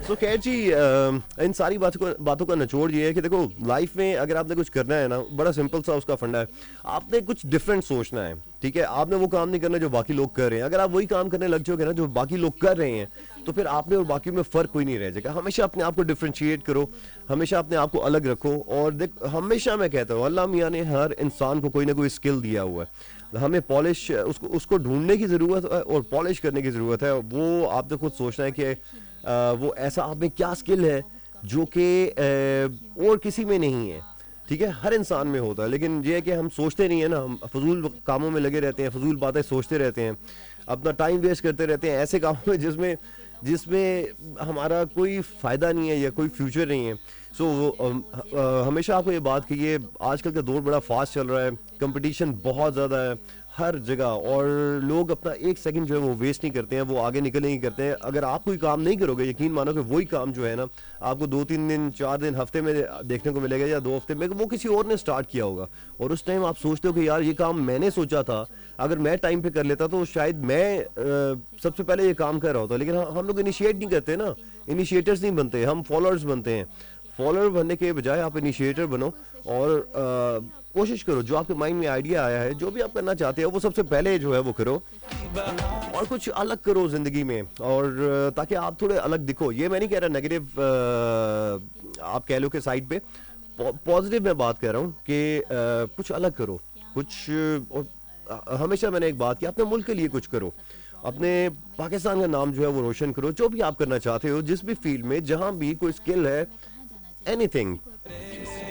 तो खैर जी इन सारी बातों का निचोड़ ये है कि देखो लाइफ में अगर आपने कुछ करना है ना, बड़ा सिंपल सा उसका फंडा है। आपने कुछ डिफरेंट सोचना है, ठीक है। आपने वो काम नहीं करना जो बाकी लोग कर रहे हैं। अगर आप वही काम करने लग जाओगे ना जो बाकी लोग कर रहे हैं, तो फिर आप में और बाकी में फर्क कोई नहीं रह जाएगा। हमेशा अपने आप को डिफ्रेंशिएट करो, हमेशा अपने आप को अलग रखो। और देख, हमेशा मैं कहता हूँ अल्लाह मियाँ ने हर इंसान को कोई ना कोई स्किल दिया हुआ है। हमें पॉलिश उसको ढूंढने की ज़रूरत है और पॉलिश करने की ज़रूरत है। वो आपने खुद सोचना है कि वो ऐसा आप में क्या स्किल है जो कि और किसी में नहीं है, ठीक है। हर इंसान में होता है, लेकिन ये है कि हम सोचते नहीं है ना, हम फजूल कामों में लगे रहते हैं, फजूल बातें सोचते रहते हैं, अपना टाइम वेस्ट करते रहते हैं ऐसे कामों में जिसमें जिसमें हमारा कोई फ़ायदा नहीं है या कोई फ्यूचर नहीं है। हमेशा आपको ये बात कहिए, आजकल का दौर बड़ा फास्ट चल रहा है, कंपटीशन बहुत ज़्यादा है हर जगह, और लोग अपना एक सेकंड जो है वो वेस्ट नहीं करते हैं, वो आगे निकल नहीं करते हैं। अगर आप कोई काम नहीं करोगे, यकीन मानो कि वही काम जो है ना आपको 2-3 दिन 4 दिन हफ्ते में देखने को मिलेगा या 2 हफ्ते में, वो किसी और ने स्टार्ट किया होगा। और उस टाइम आप सोचते हो कि यार ये काम मैंने सोचा था, अगर मैं टाइम पे कर लेता तो शायद मैं सबसे पहले ये काम कर रहा होता। लेकिन हम लोग इनिशिएट नहीं करते ना, इनिशिएटर्स नहीं बनते, हम फॉलोअर्स बनते हैं। फॉलोअर बनने के बजाय आप इनिशिएटर बनो और कोशिश करो, जो आपके माइंड में आइडिया आया है, जो भी आप करना चाहते हो, वो सबसे पहले जो है वो करो और कुछ अलग करो जिंदगी में, और ताकि आप थोड़े अलग दिखो। ये मैं नहीं कह रहा नेगेटिव आप कह लो कि साइड पे, पॉजिटिव मैं बात कर रहा हूँ कि कुछ अलग करो, कुछ हमेशा मैंने एक बात की, अपने मुल्क के लिए कुछ करो, अपने पाकिस्तान का नाम जो है वो रोशन करो। जो भी आप करना चाहते हो, जिस भी फील्ड में, जहां भी कोई स्किल है, एनीथिंग,